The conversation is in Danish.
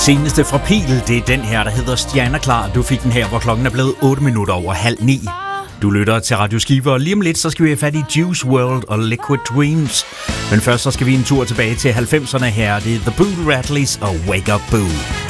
seneste fra Pil, det er den her, der hedder Stjerneklar. Du fik den her, hvor klokken er blevet 8:08. Du lytter til Radio Skive, og lige om lidt, så skal vi have fat i Juice WRLD og Liquid Dreams. Men først så skal vi en tur tilbage til 90'erne her. Det er The Boo Radleys og Wake Up Boo.